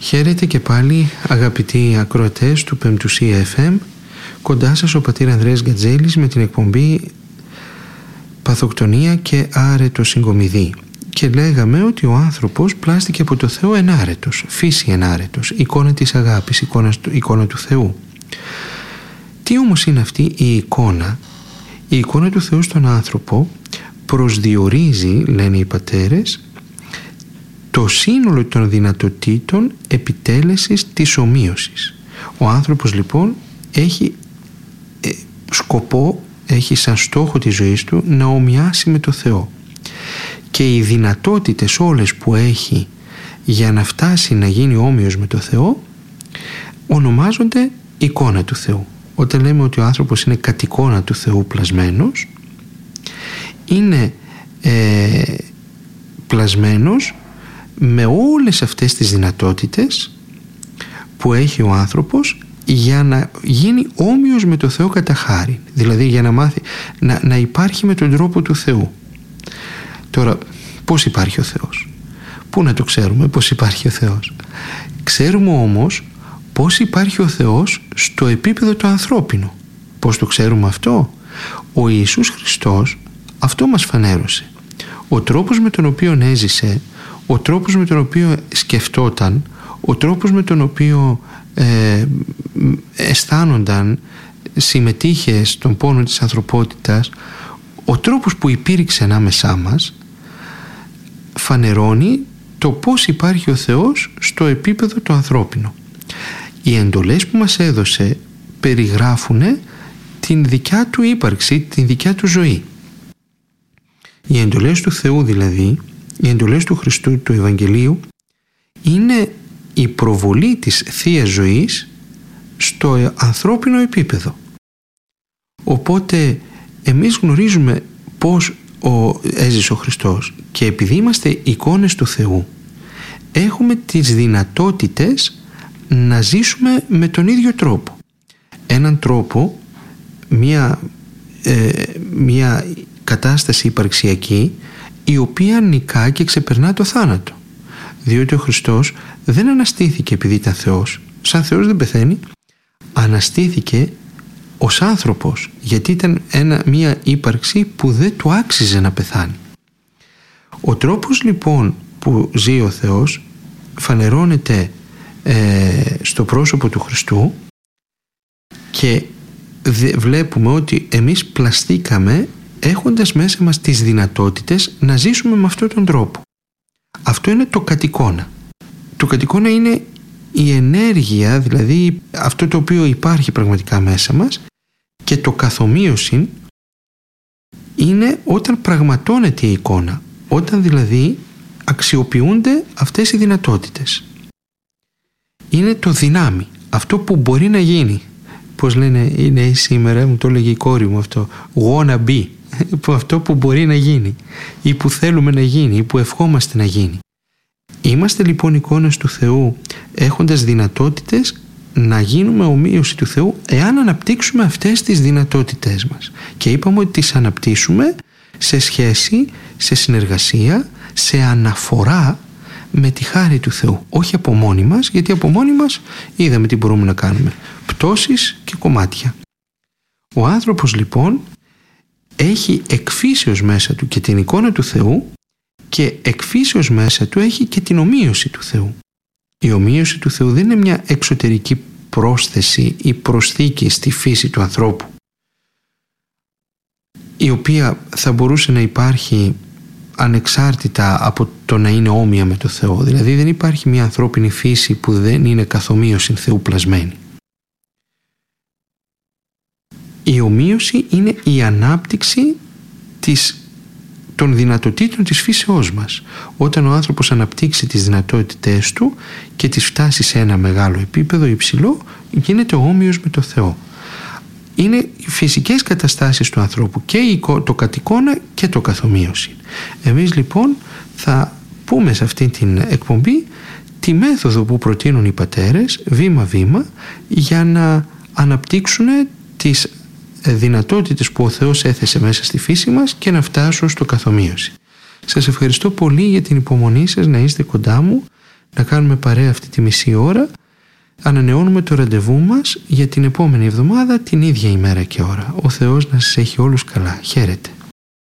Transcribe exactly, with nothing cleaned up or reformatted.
Χαίρετε και πάλι αγαπητοί ακροατές του Πεμπτουσία εφ εμ. Κοντά σας ο πατήρ Ανδρέας Γκατζέλης με την εκπομπή Παθοκτονία και άρετο συγκομιδή. Και λέγαμε ότι ο άνθρωπος πλάστηκε από το Θεό ενάρετος, φύση ενάρετος, εικόνα της αγάπης, εικόνα, εικόνα του Θεού. Τι όμως είναι αυτή η εικόνα? Η εικόνα του Θεού στον άνθρωπο προσδιορίζει, λένε οι πατέρες, το σύνολο των δυνατοτήτων επιτέλεσης της ομοίωσης. Ο άνθρωπος λοιπόν έχει ε, σκοπό, έχει σαν στόχο της ζωής του να ομοιάσει με το Θεό. Και οι δυνατότητες όλες που έχει για να φτάσει να γίνει όμοιος με το Θεό ονομάζονται εικόνα του Θεού. Όταν λέμε ότι ο άνθρωπος είναι κατ' εικόνα του Θεού πλασμένος, είναι ε, πλασμένος με όλες αυτές τις δυνατότητες που έχει ο άνθρωπος για να γίνει όμοιος με το Θεό κατά χάρη, δηλαδή για να μάθει να, να υπάρχει με τον τρόπο του Θεού. Τώρα, πώς υπάρχει ο Θεός? Πού να το ξέρουμε πώς υπάρχει ο Θεός? Ξέρουμε όμως πώς υπάρχει ο Θεός στο επίπεδο το ανθρώπινο. Πώς το ξέρουμε αυτό? Ο Ιησούς Χριστός αυτό μας φανέρωσε. Ο τρόπος με τον οποίο έζησε, ο τρόπος με τον οποίο σκεφτόταν, ο τρόπος με τον οποίο ε, αισθάνονταν, συμμετείχε στον πόνο της ανθρωπότητας, ο τρόπος που υπήρξε ανάμεσά μας φανερώνει το πώς υπάρχει ο Θεός στο επίπεδο το ανθρώπινο. Οι εντολές που μας έδωσε περιγράφουν την δικιά του ύπαρξη, την δικιά του ζωή. Οι εντολές του Θεού δηλαδή, οι εντολές του Χριστού, του Ευαγγελίου, είναι η προβολή της Θείας Ζωής στο ανθρώπινο επίπεδο. Οπότε εμείς γνωρίζουμε πώς ο, έζησε ο Χριστός, και επειδή είμαστε εικόνες του Θεού έχουμε τις δυνατότητες να ζήσουμε με τον ίδιο τρόπο. Έναν τρόπο, μια, ε, μια κατάσταση υπαρξιακή η οποία νικά και ξεπερνά το θάνατο. Διότι ο Χριστός δεν αναστήθηκε επειδή ήταν Θεός. Σαν Θεός δεν πεθαίνει. Αναστήθηκε ως άνθρωπος, γιατί ήταν ένα, μια ύπαρξη που δεν του άξιζε να πεθάνει. Ο τρόπος λοιπόν που ζει ο Θεός φανερώνεται ε, στο πρόσωπο του Χριστού, και δε, βλέπουμε ότι εμείς πλαστήκαμε έχοντας μέσα μας τις δυνατότητες να ζήσουμε με αυτόν τον τρόπο. Αυτό είναι το κατ' εικόνα. Το κατ' εικόνα είναι η ενέργεια, δηλαδή αυτό το οποίο υπάρχει πραγματικά μέσα μας, και το καθομοίωση είναι όταν πραγματώνεται η εικόνα, όταν δηλαδή αξιοποιούνται αυτές οι δυνατότητες. Είναι το δυνάμει, αυτό που μπορεί να γίνει. Πώς λένε οι νέοι σήμερα, μου το έλεγε η κόρη μου αυτό, wanna be, αυτό που μπορεί να γίνει ή που θέλουμε να γίνει ή που ευχόμαστε να γίνει. Είμαστε λοιπόν εικόνες του Θεού έχοντας δυνατότητες να γίνουμε ομοίωση του Θεού εάν αναπτύξουμε αυτές τις δυνατότητές μας. Και είπαμε ότι τις αναπτύσσουμε σε σχέση, σε συνεργασία, σε αναφορά με τη χάρη του Θεού. Όχι από μόνοι μας, γιατί από μόνοι μας είδαμε τι μπορούμε να κάνουμε. Πτώσεις και κομμάτια. Ο άνθρωπος λοιπόν έχει εκφύσεως μέσα του και την εικόνα του Θεού, και εκφύσεως μέσα του έχει και την ομοίωση του Θεού. Η ομοίωση του Θεού δεν είναι μια εξωτερική πρόσθεση ή προσθήκη στη φύση του ανθρώπου, η οποία θα μπορούσε να υπάρχει ανεξάρτητα από το να είναι όμοια με το Θεό. Δηλαδή δεν υπάρχει μια ανθρώπινη φύση που δεν είναι καθ' ομοίωση Θεού πλασμένη. Η ομοίωση είναι η ανάπτυξη της, των δυνατοτήτων της φύσεώς μας. Όταν ο άνθρωπος αναπτύξει τις δυνατότητες του και τις φτάσει σε ένα μεγάλο επίπεδο υψηλό, γίνεται όμοιος με το Θεό. Είναι οι φυσικές καταστάσεις του ανθρώπου, και το κατ' εικόνα και το καθομοίωση. Εμείς λοιπόν θα πούμε σε αυτή την εκπομπή τη μέθοδο που προτείνουν οι πατέρες βήμα-βήμα για να αναπτύξουν τις δυνατότητες που ο Θεός έθεσε μέσα στη φύση μας και να φτάσουν στο καθομοίωση. Σας ευχαριστώ πολύ για την υπομονή σας, να είστε κοντά μου, να κάνουμε παρέα αυτή τη μισή ώρα. Ανανεώνουμε το ραντεβού μας για την επόμενη εβδομάδα την ίδια ημέρα και ώρα. Ο Θεός να σας έχει όλους καλά. Χαίρετε.